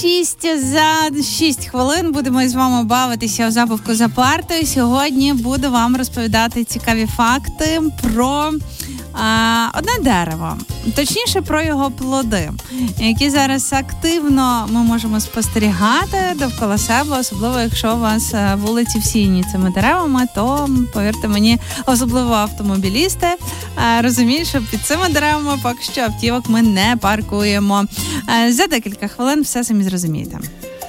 За 6 хвилин будемо з вами бавитися у забавку за партою. Сьогодні буду вам розповідати цікаві факти про одне дерево, точніше про його плоди, які зараз активно ми можемо спостерігати довкола себе, особливо якщо у вас вулиці всіяні цими деревами, то, повірте мені, особливо автомобілісти розуміють, що під цими деревами поки що автівок ми не паркуємо. За декілька хвилин все самі зрозумієте.